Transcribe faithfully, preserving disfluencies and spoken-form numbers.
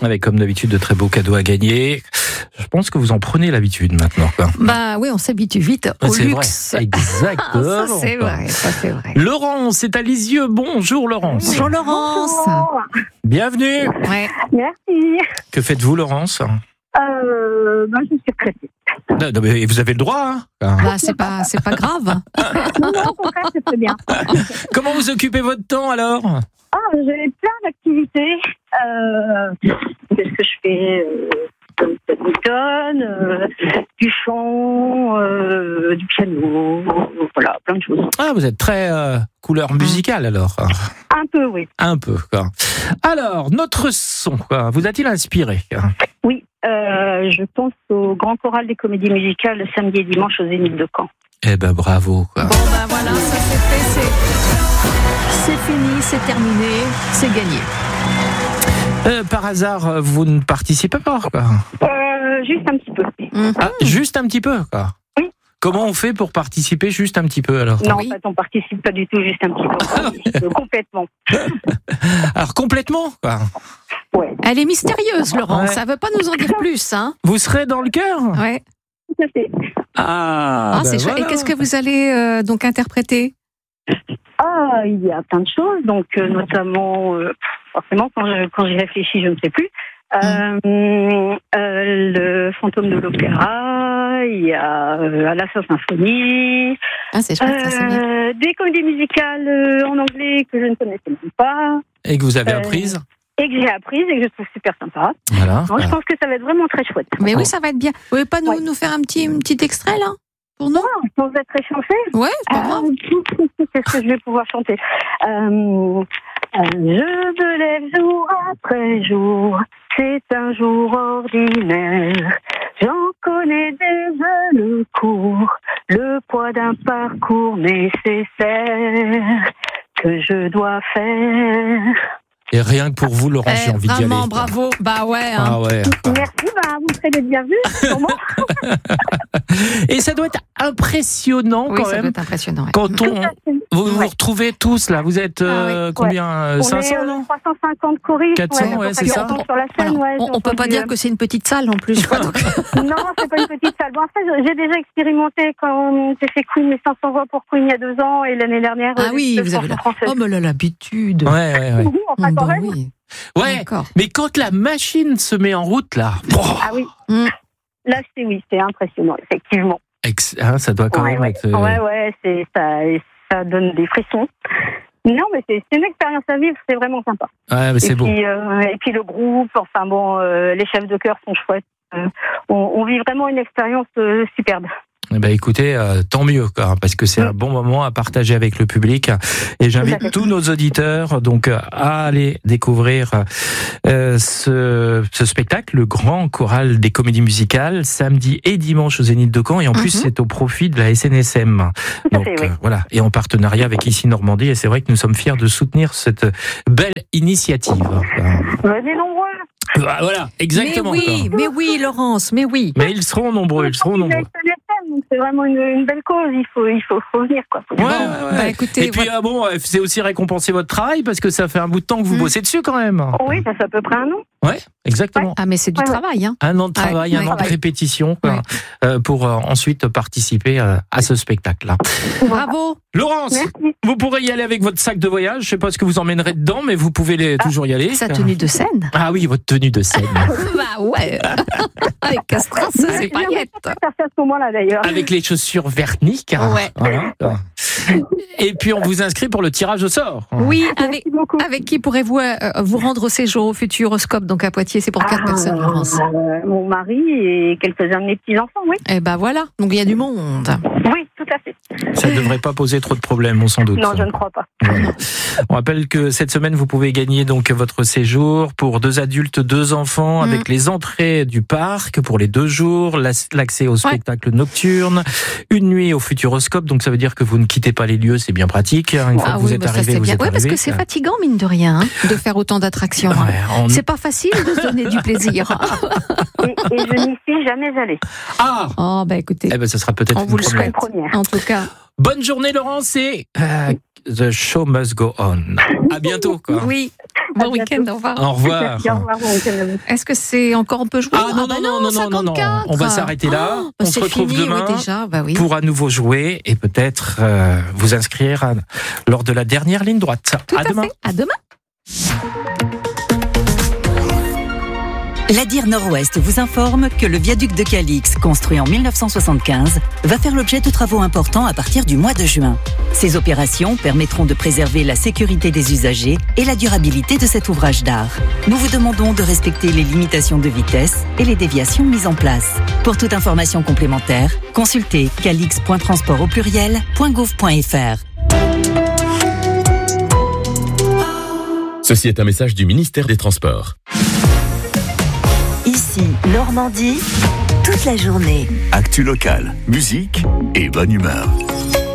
avec comme d'habitude de très beaux cadeaux à gagner. Je pense que vous en prenez l'habitude maintenant. Quoi. Bah oui, on s'habitue vite au c'est luxe. Vrai. Exactement. ça c'est vrai, ça c'est vrai. Laurence est à Lisieux. Bonjour Laurence. Bonjour Laurence. Bonjour. Bienvenue. Ouais. Merci. Que faites-vous Laurence? Euh, ben, je suis secrétaire. Non, non, mais vous avez le droit. Hein. Bah c'est pas, c'est pas grave. Non, non, au contraire, c'est très bien. Comment vous occupez votre temps alors? Ah, j'ai plein d'activités. Euh, qu'est-ce que je fais euh, du badminton, euh, du chant, euh, du piano, voilà, plein de choses. Ah, vous êtes très euh, couleur musicale alors. Un peu, oui. Un peu, quoi. Alors, notre son, quoi, vous a-t-il inspiré? Oui, euh, je pense au Grand Choral des Comédies Musicales le samedi et dimanche au Zénith de Caen. Eh ben, bravo, quoi. Bon ben voilà, ça c'est fait, c'est, c'est fini, c'est terminé, c'est gagné. Euh, par hasard, vous ne participez pas, quoi? Euh, juste un petit peu. Mmh. Ah, juste un petit peu, quoi. Oui. Comment on fait pour participer juste un petit peu, alors? Non, Oui. en fait, on participe pas du tout, juste un petit peu. On participe complètement. Alors, complètement, quoi. Ouais, Elle est mystérieuse, Laurence. Ouais. Ça veut pas nous en dire plus, hein? Vous serez dans le cœur? Ouais. tout à fait. Ah, Ah, ben c'est chouette. voilà. Et qu'est-ce que vous allez euh, donc interpréter? Ah, il y a plein de choses, donc euh, notamment, euh, forcément, quand, je, quand j'y réfléchis, je ne sais plus. Euh, euh, le fantôme de l'opéra, il y a euh, à la symphonie, Ah, c'est chouette, ça c'est bien. euh, des comédies musicales euh, en anglais que je ne connaissais même pas, Et que vous avez euh, apprises? et que j'ai apprises et que je trouve super sympa. Voilà. Donc, je pense que ça va être vraiment très chouette. Mais oui, ça va être bien. Vous pouvez pas nous, Ouais. nous faire un petit, un petit extrait, là? Pour nous? Sans être échauffé, Ouais, c'est pas grave. Euh, qu'est-ce que je vais pouvoir chanter euh, euh, Je me lève jour après jour, c'est un jour ordinaire. J'en connais déjà le cours, le poids d'un parcours nécessaire que je dois faire. Et rien que pour vous, Laurence, Eh, j'ai envie d'y aller. vraiment, bravo. Bah ouais. Hein. Ah ouais. Merci, bah, vous serez les bienvenus, sûrement. Et ça doit être impressionnant Oui, quand ça même. doit être impressionnant. Ouais. Quand on, vous vous Ouais. retrouvez tous là, vous êtes euh, Ah oui. combien euh, On cinq est cents euh, non trois cent cinquante choristes. quatre cents, ouais, c'est ça. Sur la scène, Voilà. ouais, on, j'ai on peut pas entendu, dire euh, que c'est une petite salle en plus. Quoi, donc. Non, c'est pas une petite salle. Bon, en fait, j'ai déjà expérimenté quand j'ai fait Queen, mes cinq cents voix pour Queen il y a deux ans, et l'année dernière, Ah euh, oui, les vous avez la... françaises. Oh, mais là, l'habitude. Ouais, ouais, ouais. Oui, enfin, quand Bah même. oui. Ouais, D'accord. mais quand la machine se met en route là, oh, Ah oui. Mm. Là, c'est oui, c'est impressionnant, effectivement. ex- hein, ça doit quand ouais, même ouais. être. euh, ouais, ouais, c'est, ça, ça donne des frissons. Non, mais c'est, c'est une expérience à vivre, c'est vraiment sympa. Ouais, mais c'est et, beau. puis, euh, et puis le groupe, enfin bon, euh, les chefs de chœur sont chouettes. Euh, on, on vit vraiment une expérience euh, superbe. Eh ben, écoutez, euh, tant mieux, quoi, parce que c'est un bon moment à partager avec le public. Et j'invite tous nos auditeurs donc à aller découvrir euh, ce, ce spectacle, le Grand Choral des Comédies Musicales, samedi et dimanche au Zénith de Caen. Et en plus, Mhm. c'est au profit de la S N S M. Tout à Donc fait, oui. euh, voilà, et en partenariat avec Ici Normandie. Et c'est vrai que nous sommes fiers de soutenir cette belle initiative. Venez nombreux. Ah, voilà, exactement. Mais oui, quoi. mais oui, Laurence, mais oui. Mais ils seront nombreux, ils seront nombreux. Donc c'est vraiment une, une belle cause, il faut, il faut, faut venir. Quoi. Faut Ouais, venir. ouais, ouais. Bah, écoutez, et puis voilà. ah bon, euh, c'est aussi récompenser votre travail parce que ça fait un bout de temps que vous Mm. bossez dessus quand même. Oui, ça fait à peu près un an. Ouais, exactement. Ah, mais c'est du Ouais, ouais. travail, hein. Un an de travail, Ouais, un ouais. an de répétition quoi, Ouais. euh, pour euh, ensuite participer euh, à ce spectacle-là. Bravo. Laurence, Merci. vous pourrez y aller avec votre sac de voyage. Je sais pas ce que vous emmènerez dedans, mais vous pouvez les, toujours y aller. Sa tenue de scène. Ah oui, votre tenue de scène. Bah ouais. Avec Castras, c'est paillettes. Ça fait à ce moment-là d'ailleurs. Avec les chaussures verniques. Ouais. Voilà. Et puis on vous inscrit pour le tirage au sort. Oui, avec, Merci beaucoup. avec qui pourrez-vous euh, vous rendre au séjour au Futuroscope, donc à Poitiers? C'est pour quatre Ah, personnes, Laurence. euh, mon mari et quelques-uns de mes petits-enfants, oui. Et ben voilà, donc il y a du monde. Oui, tout à fait. Ça ne devrait pas poser trop de problèmes, on s'en doute. Non, je ne crois pas. Voilà. On rappelle que cette semaine, vous pouvez gagner donc votre séjour pour deux adultes, deux enfants, avec les entrées du parc pour les deux jours, l'accès au spectacle nocturne, une nuit au Futuroscope. Donc ça veut dire que vous ne quittez pas les lieux, c'est bien pratique. Une fois Ah que vous oui, êtes bah ça, arrivé, c'est vous bien. êtes Ouais, parce arrivé. que c'est fatigant, mine de rien, hein, de faire autant d'attractions. Ouais, on- C'est pas facile de se donner du plaisir. Et, et je n'y suis jamais allée. Ah, Oh, bah écoutez, eh ben, ça sera peut-être on une vous le première. Une première. en tout cas. Bonne journée, Laurence, et euh, the show must go on. À bientôt, quoi. Oui. Bon week-end, au revoir. Au revoir. Merci, au revoir, bon week-end à vous. Est-ce que c'est encore on peut jouer? Ah non, bah non, non, non, non, non, non. On va s'arrêter là. Oh, on bah se retrouve fini, demain oui, déjà. Bah oui. pour à nouveau jouer et peut-être euh, vous inscrire à, lors de la dernière ligne droite. Tout à, à demain. fait. À demain. L'A D I R Nord-Ouest vous informe que le viaduc de Calix, construit en mille neuf cent soixante-quinze, va faire l'objet de travaux importants à partir du mois de juin. Ces opérations permettront de préserver la sécurité des usagers et la durabilité de cet ouvrage d'art. Nous vous demandons de respecter les limitations de vitesse et les déviations mises en place. Pour toute information complémentaire, consultez calix point transport au pluriel point gouv point f r. Ceci est un message du ministère des Transports. Ici, Normandie, toute la journée. Actu locale, musique et bonne humeur.